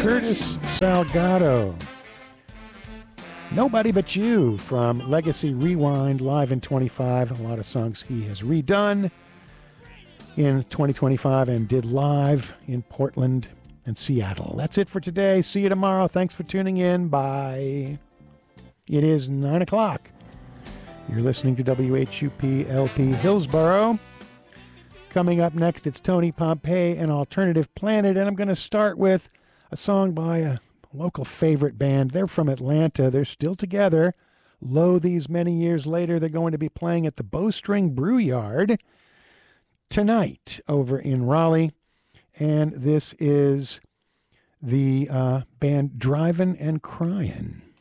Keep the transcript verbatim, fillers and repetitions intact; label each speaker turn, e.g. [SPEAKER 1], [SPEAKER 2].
[SPEAKER 1] Curtis Salgado. Nobody But You from Legacy Rewind live in twenty-five. A lot of songs he has redone in twenty twenty-five and did live in Portland and Seattle. That's it for today. See you tomorrow. Thanks for tuning in. Bye. It is nine o'clock. You're listening to W H U P L P Hillsboro. Coming up next, it's Tony Pompey and Alternative Planet, and I'm going to start with a song by a local favorite band. They're from Atlanta. They're still together. Lo, these many years later, they're going to be playing at the Bowstring Brew Yard tonight over in Raleigh. And this is the uh, band Drivin' and Cryin'.